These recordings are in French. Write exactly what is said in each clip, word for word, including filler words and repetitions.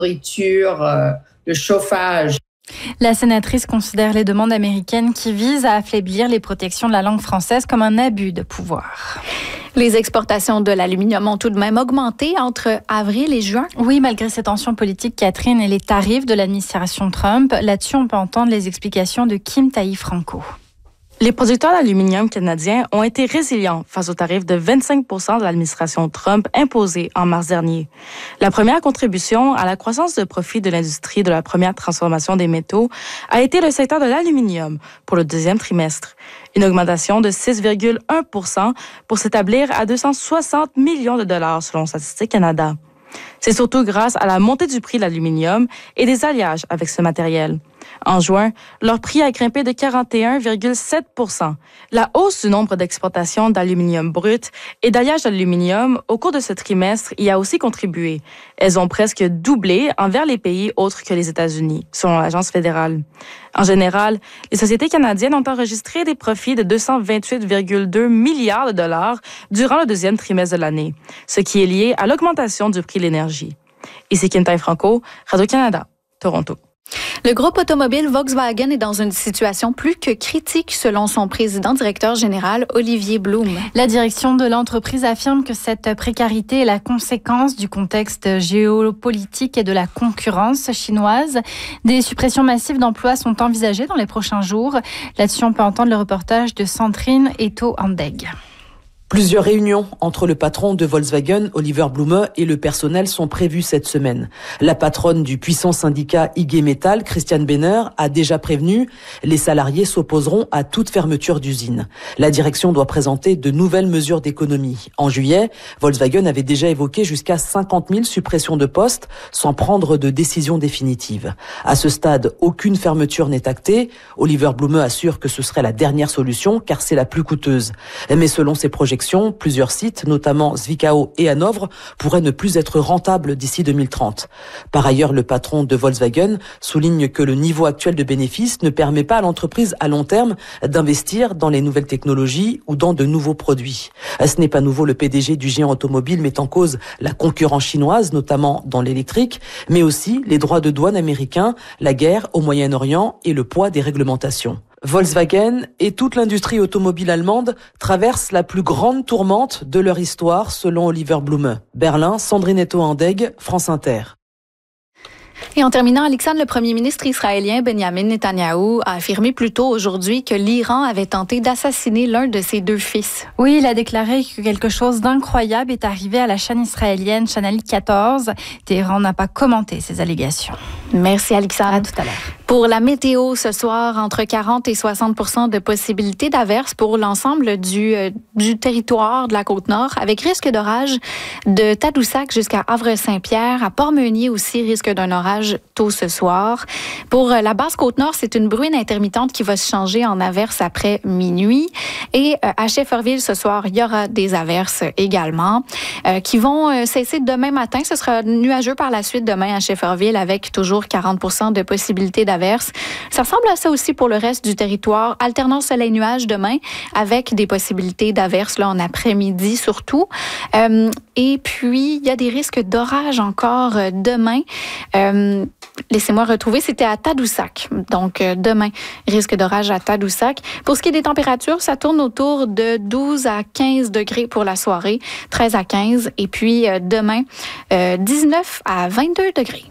nourriture, euh, le chauffage. La sénatrice considère les demandes américaines qui visent à affaiblir les protections de la langue française comme un abus de pouvoir. Les exportations de l'aluminium ont tout de même augmenté entre avril et juin. Oui, malgré ces tensions politiques, Catherine, et les tarifs de l'administration Trump. Là-dessus, on peut entendre les explications de Kim Taï-Franco. Les producteurs d'aluminium canadiens ont été résilients face aux tarifs de vingt-cinq pour cent de l'administration Trump imposés en mars dernier. La première contribution à la croissance de profit de l'industrie de la première transformation des métaux a été le secteur de l'aluminium pour le deuxième trimestre. Une augmentation de six virgule un pour cent pour s'établir à deux cent soixante millions de dollars selon Statistique Canada. C'est surtout grâce à la montée du prix de l'aluminium et des alliages avec ce matériel. En juin, leur prix a grimpé de quarante et un virgule sept pour cent. La hausse du nombre d'exportations d'aluminium brut et d'alliage d'aluminium au cours de ce trimestre y a aussi contribué. Elles ont presque doublé envers les pays autres que les États-Unis, selon l'Agence fédérale. En général, les sociétés canadiennes ont enregistré des profits de deux cent vingt-huit virgule deux milliards de dollars durant le deuxième trimestre de l'année, ce qui est lié à l'augmentation du prix de l'énergie. Ici Kim Taï-Franco, Radio-Canada, Toronto. Le groupe automobile Volkswagen est dans une situation plus que critique selon son président-directeur général Olivier Blum. La direction de l'entreprise affirme que cette précarité est la conséquence du contexte géopolitique et de la concurrence chinoise. Des suppressions massives d'emplois sont envisagées dans les prochains jours. Là-dessus, on peut entendre le reportage de Sandrine Eto-Andeg. Plusieurs réunions entre le patron de Volkswagen, Oliver Blume, et le personnel sont prévues cette semaine. La patronne du puissant syndicat I G Metall, Christiane Benner, a déjà prévenu « Les salariés s'opposeront à toute fermeture d'usine ». La direction doit présenter de nouvelles mesures d'économie. En juillet, Volkswagen avait déjà évoqué jusqu'à cinquante mille suppressions de postes sans prendre de décision définitive. À ce stade, aucune fermeture n'est actée. Oliver Blume assure que ce serait la dernière solution car c'est la plus coûteuse. Mais selon ses projections, plusieurs sites, notamment Zwickau et Hanovre, pourraient ne plus être rentables d'ici deux mille trente. Par ailleurs, le patron de Volkswagen souligne que le niveau actuel de bénéfices ne permet pas à l'entreprise à long terme d'investir dans les nouvelles technologies ou dans de nouveaux produits. Ce n'est pas nouveau, le P D G du géant automobile met en cause la concurrence chinoise, notamment dans l'électrique, mais aussi les droits de douane américains, la guerre au Moyen-Orient et le poids des réglementations. Volkswagen et toute l'industrie automobile allemande traversent la plus grande tourmente de leur histoire, selon Oliver Blume. Berlin, Sandrine Eto-Andeg, France Inter. Et en terminant, Alexandre, le premier ministre israélien Benjamin Netanyahou a affirmé plus tôt aujourd'hui que l'Iran avait tenté d'assassiner l'un de ses deux fils. Oui, il a déclaré que quelque chose d'incroyable est arrivé à la chaîne israélienne Channel quatorze. Téhéran n'a pas commenté ces allégations. Merci, Alexandre. À tout à l'heure. Pour la météo, ce soir, entre quarante et soixante pour cent de possibilités d'averses pour l'ensemble du, euh, du territoire de la Côte-Nord, avec risque d'orage de Tadoussac jusqu'à Havre-Saint-Pierre. À Port-Meunier aussi, risque d'un orage tôt ce soir. Pour euh, la basse Côte-Nord, c'est une bruine intermittente qui va se changer en averses après minuit. Et euh, à Shefferville, ce soir, il y aura des averses également euh, qui vont euh, cesser demain matin. Ce sera nuageux par la suite demain à Shefferville avec toujours quarante pour cent de possibilités d'averses. Ça ressemble à ça aussi pour le reste du territoire. Alternance soleil-nuage demain avec des possibilités d'averses là en après-midi surtout. Euh, et puis, il y a des risques d'orage encore demain. Euh, laissez-moi retrouver, c'était à Tadoussac. Donc, euh, demain, risque d'orage à Tadoussac. Pour ce qui est des températures, ça tourne autour de douze à quinze degrés pour la soirée, treize à quinze. Et puis, euh, demain, euh, dix-neuf à vingt-deux degrés.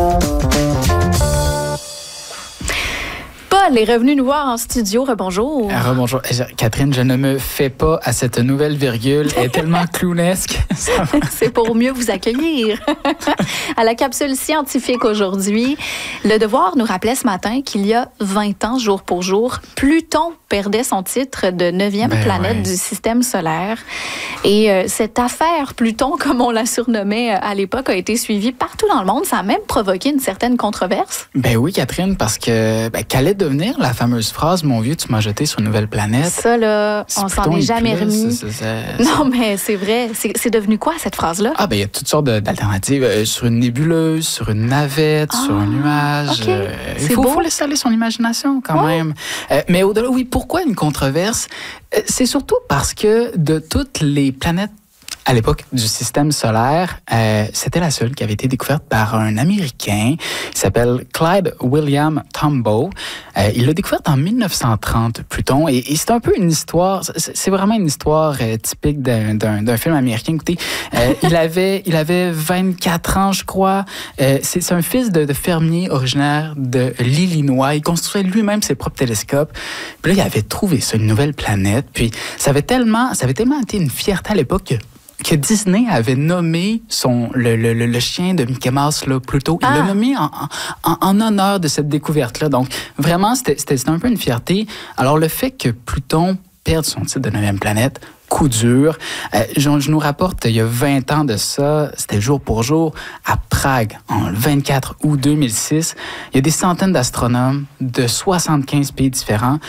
Paul est revenu nous voir en studio. Rebonjour. Ah, rebonjour. Catherine, je ne me fais pas à cette nouvelle virgule. Elle est tellement clownesque. C'est pour mieux vous accueillir. À la capsule scientifique aujourd'hui, Le Devoir nous rappelait ce matin qu'il y a vingt ans, jour pour jour, Pluton perdait son titre de neuvième ben planète ouais. du système solaire. Et euh, cette affaire Pluton, comme on la surnommait à l'époque, a été suivie partout dans le monde. Ça a même provoqué une certaine controverse. Ben oui, Catherine, parce que ben, qu'allait devenir la fameuse phrase « Mon vieux, tu m'as jeté sur une nouvelle planète ». Ça, là, on Pluton s'en est jamais plus, remis. C'est, c'est, c'est, non, mais c'est vrai. C'est, c'est devenu quoi, cette phrase-là? Ah, ben il y a toutes sortes de, d'alternatives. Euh, sur une nébuleuse, sur une navette, ah, sur un nuage. Okay. Euh, il faut, faut laisser aller son imagination, quand ouais. même. Euh, mais au-delà, oui, pourquoi une controverse? Euh, c'est surtout parce que de toutes les planètes à l'époque du système solaire, euh, c'était la seule qui avait été découverte par un Américain qui s'appelle Clyde William Tombaugh. Euh, il l'a découverte en mille neuf cent trente, Pluton, et, et c'est un peu une histoire, c'est, c'est vraiment une histoire euh, typique d'un, d'un, d'un film américain. Écoutez, euh, il avait il avait vingt-quatre ans, je crois. Euh, c'est, c'est un fils de, de fermier originaire de l'Illinois. Il construisait lui-même ses propres télescopes. Puis là, il avait trouvé ça, une nouvelle planète. Puis ça avait tellement, ça avait tellement été une fierté à l'époque que que Disney avait nommé son, le, le, le chien de Mickey Mouse, là, Pluto. Il ah. l'a nommé en, en, en honneur de cette découverte-là. Donc, vraiment, c'était, c'était, c'était un peu une fierté. Alors, le fait que Pluton perde son titre de neuvième planète, coup dur. Euh, je, je nous rapporte, il y a vingt ans de ça, c'était jour pour jour, à Prague, en vingt-quatre août deux mille six. Il y a des centaines d'astronomes de soixante-quinze pays différents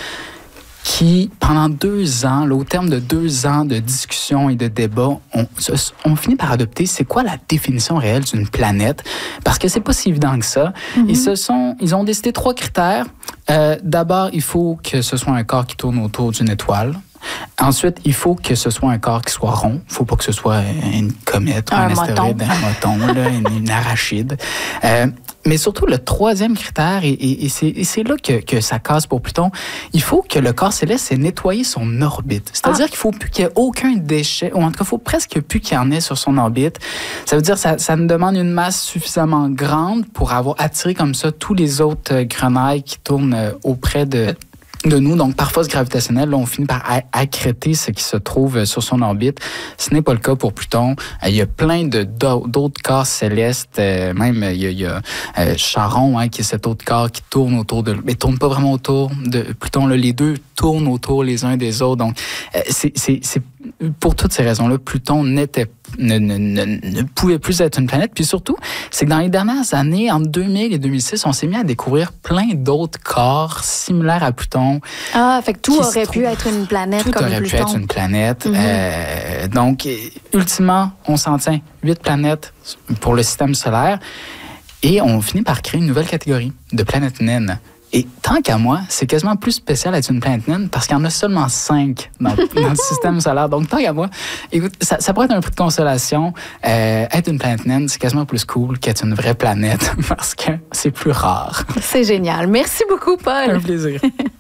qui, pendant deux ans, là, au terme de deux ans de discussions et de débats, on, on finit par adopter c'est quoi la définition réelle d'une planète, parce que c'est pas si évident que ça. Mm-hmm. Ils, se sont, ils ont décidé trois critères. Euh, d'abord, il faut que ce soit un corps qui tourne autour d'une étoile. Ensuite, il faut que ce soit un corps qui soit rond. Il ne faut pas que ce soit une comète, un, un astéroïde, un moton, là, une, une arachide. Euh, mais surtout, le troisième critère, et, et, et, c'est, et c'est là que, que ça casse pour Pluton, il faut que le corps céleste ait nettoyé son orbite. C'est-à-dire ah. qu'il ne faut plus qu'il y ait aucun déchet, ou en tout cas, il faut presque plus qu'il y en ait sur son orbite. Ça veut dire que ça, ça nous demande une masse suffisamment grande pour avoir attiré comme ça tous les autres grenailles qui tournent auprès de... de nous. Donc, par force gravitationnelle, là, on finit par accréter ce qui se trouve sur son orbite. Ce n'est pas le cas pour Pluton. Il y a plein de, d'autres corps célestes. Même, il y a, il y a euh, Charon, hein, qui est cet autre corps qui tourne autour de... Mais tourne pas vraiment autour de Pluton. Là, les deux tournent autour les uns des autres. Donc, euh, c'est, c'est, c'est pour toutes ces raisons-là, Pluton n'était Ne, ne, ne, ne pouvait plus être une planète. Puis surtout, c'est que dans les dernières années, entre deux mille et deux mille six, on s'est mis à découvrir plein d'autres corps similaires à Pluton. Ah, fait que tout aurait pu être une planète tout comme aurait Pluton. pu être une planète. Mm-hmm. Euh, donc, ultimement, on s'en tient huit planètes pour le système solaire et on finit par créer une nouvelle catégorie de planètes naines. Et tant qu'à moi, c'est quasiment plus spécial d'être une planète naine parce qu'il y en a seulement cinq dans, dans le système solaire. Donc, tant qu'à moi, écoute, ça, ça pourrait être un prix de consolation. Euh, être une planète naine, c'est quasiment plus cool qu'être une vraie planète parce que c'est plus rare. C'est génial. Merci beaucoup, Paul. Un plaisir.